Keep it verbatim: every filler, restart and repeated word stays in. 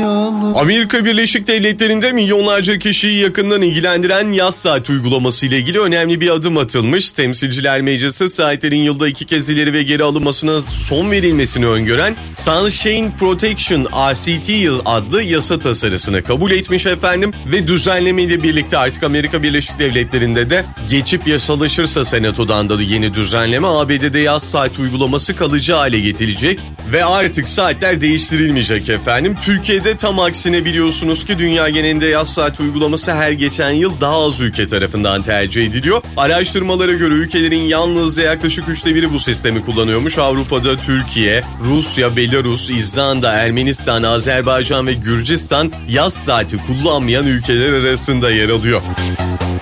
Amerika Birleşik Devletleri'nde milyonlarca kişiyi yakından ilgilendiren yaz saat uygulaması ile ilgili önemli bir adım atılmış. Temsilciler Meclisi saatlerin yılda iki kez ileri ve geri alınmasına son verilmesini öngören Sunshine Protection R C T adlı yasa tasarısını kabul etmiş efendim ve düzenleme ile birlikte artık Amerika Birleşik Devletleri'nde de geçip yasalaşırsa Senato'dan da yeni düzenleme A B D'de yaz saat uygulaması kalıcı hale getirilecek ve artık saatler değiştirilmeyecek efendim. Türkiye'de tam aksine biliyorsunuz ki dünya genelinde yaz saat uygulaması her geçen yıl daha az ülke tarafından tercih ediliyor. Araştırmalara göre ülkelerin yalnızca yaklaşık üçte biri bu sistemi kullanıyormuş. Avrupa'da Türkiye, Rusya, Belarus, İzlanda, Ermenistan, Azerbaycan ve Gürcistan yaz saati kullanmayan ülkeler arasında yer alıyor.